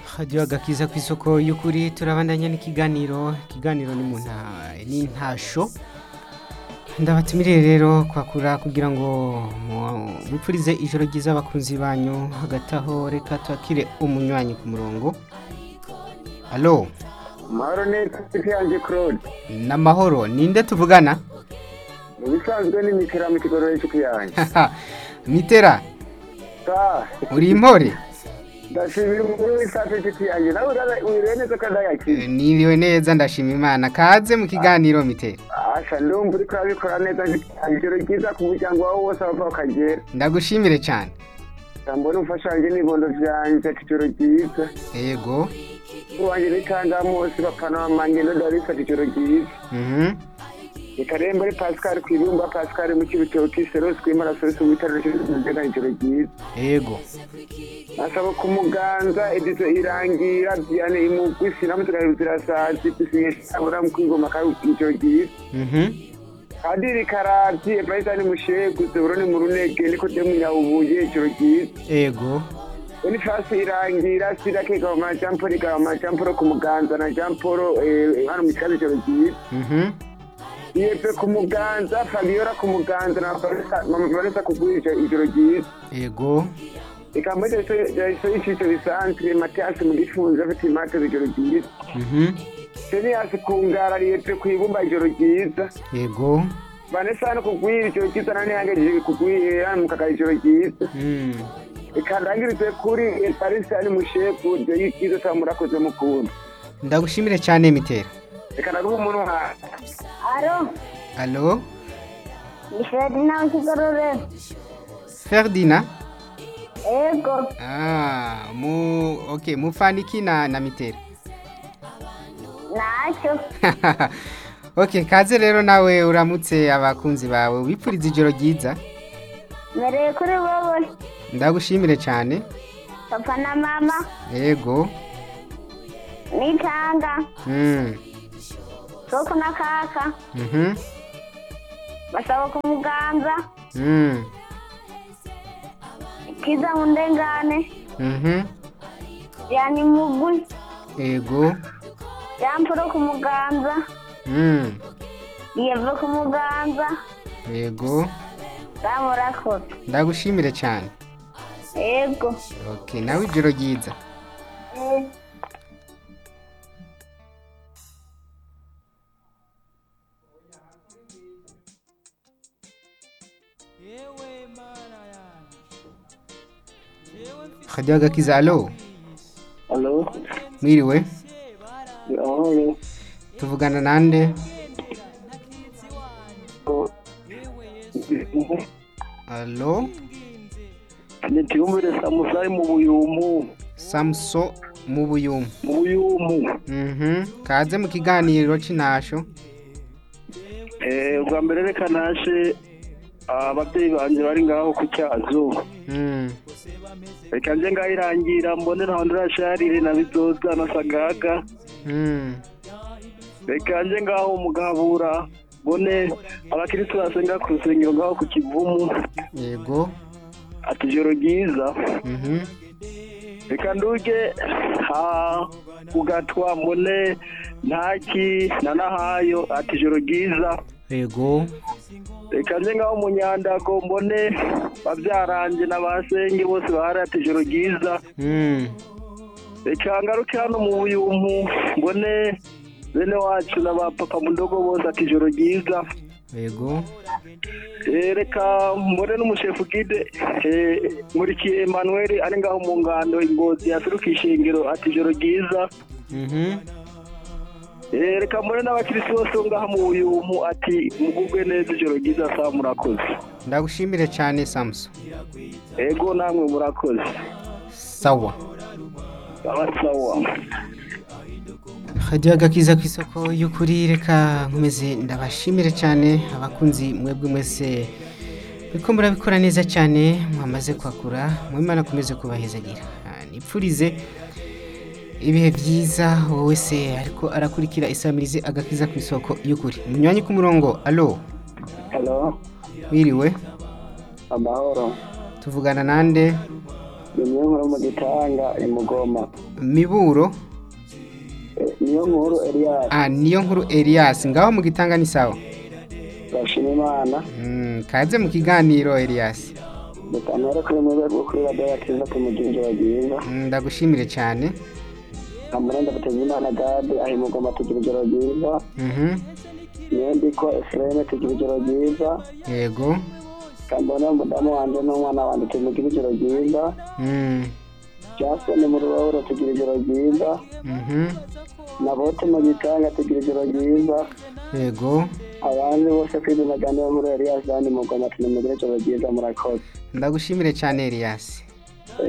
hajya agakiza ku isoko y'ukuri turabandanya n'ikiganiro ni intasho ndabatumirire rero kwakura kugira ngo mwipfurize ijoro ryiza abakunzi banyu hagati aho reka twakire umunywanyi ku murongo. Allo Mahoro neza yanjye Claude. Namahoro ninde tuvugana? Ubisanzwe ni Mitera mu kigororo cy'yanjye. Mitera uri impore? Ndashimira umukuru w'isafe cy'yanjye nawe uri neza kandi yakira. Niriwe neza ndashima Imana kaze mu kiganiro Mitera. Asha ndumva uri kurabikora neza ijoro ryiza ku muryango wawe wose ava ukagera. Ndagushimire cyane. Tambona umfashanje n'ibondo byanje ijoro ryiza. Yego. Uwanje n'ikanda mose bapana amangendo darisa ijoro ryiza. Ikarembo ari Pascal kwibumba Pascal mu kibitoki Seros kwimara Seros mu bitaro cy'indega ijoro ryiza. Yego. Asaba kumuganza edizo irangira byane imugwisi namutugabira sazi bisinyesha abura mu kwigoma ka ijoro ryiza. Adiri karati epaitani mushegu zeburoni mu runege niko demu yawubuye ijoro ryiza. Yego. Bonifasi irangira sirake gama jamporo kumuganza na jamporo hano mu kazi ijoro ryiza. Yepe kumuganza Fabiola kumuganza na Vanessa kugurija ijoro ryiza. Yego. Ikamuje icyiciro bisanzwe Mathias mu gifunza afite imate ijoro ryiza. Senias kungara yepe kwibumba ijoro ryiza. Yego. Vanessa no kugwira ijoro ryiza nane yangeje kugwira mu kaka ijoro ryiza. Ikandangiritse kuri Paris ari mushefu je yikizo tamurakoze mukunda. Ndagushimire cyane Mitera. Reka naruhu umuntu ha. Allo Ni Ferdinand Kigorore. Ferdinand? Ego. Okay, mufaniki na Mitera. Nacho. Okay, kaze rero nawe uramutse abakunzi bawe wipfuriza ijoro ryiza. Mereye kuri wowe. Ndagushimire cyane. Papa na mama. Yego. Nitanga. Soko na kaka. Basaba kumuganza. Kiza mundengane. Yani mugwi. Yego. Yampuro kumuganza. Yeva kumuganza. Yego. Damurakoze. Ndagushimire cyane. Yego. Okay, nawe ijoro ryiza. Hajya gakiza allo. Allo. Mwiriwe. Allo. Tuvugana nande? Allo. Nitiyumvire Samusai mu buyumu. Samso mu buyumu. Mu buyumu. Kaze mu kiganiro c'intasho. Ubwa mbere reka nashe ababyeyi banje bari ngaho ku cyazo. Reka nje ngahirangira mbone nta ndirasharire na bizoza na sagaga. Reka nje ngaho mugabura mbone abakristo basenga ku rusengero ngaho ku Kivumu. Yego. Ati ijoro ryiza. Reka nduge kugatwa mbone ntaki na nahayo ati ijoro ryiza. Yego. Reka nje ngaho mu Nyandago mbone babyaranje n'abasenge bose bahari ati ijoro ryiza. Reka ngaruke hano mu buyumu mbone bene wacu n'abapapa mu ndogo bose ati ijoro ryiza. Yego. Reka mbone n'umushefu gide Murikiye Emmanuel ari ngaho mu ngando Ingozi yaserukiye ishengero ati ijoro ryiza. Reka mbone n'abakirisi bose ngaho mu buyumu ati mugubwe neza ijoro ryiza saa murakoze. Ndagushimire cyane Samso. Ego namwe murakoze. Sawa. Sawa. Hajya gakiza ku isoko y'ukuri reka nkomeze ndabashimire cyane abakunzi mwebwe mwese biko murabikora neza cyane mwamaze kwakura mwimana komeze kubahezagira. Nipfurize ibihe byiza wowe se ariko arakurikira isamirize agakiza ku isoko y'ukuri. Munywanyi ku murongo. Allo. Hello. Wiriwe. Amahoro. Tuvugana nande? niyo nkuru mu gitanga imugoma. Miburo. Niyo nkuru Elias. Niyo nkuru Elias ngaho mu gitanga ni sawa. Bashima Imana. Kaze mu kiganiro Elias. Mutamara kuri mu rwego kuri radio akiza kumujinjo wagiza. Ndagushimire cyane. Amurenda bateze Imana Gade ahimugoma tugira ijoro ryiza. Niyendiko Efreme tugira ijoro ryiza. Yego. Kambona umudamu wanje n'umwana wanje tugira ijoro ryiza. Jason mu rubaho tugira ijoro ryiza. Nabote mu gitanga tugira ijoro ryiza. Yego. Abandi bose kwizina gane muri Elias kandi mugoma tugira ijoro ryiza murakoze. Ndagushimire cyane Elias.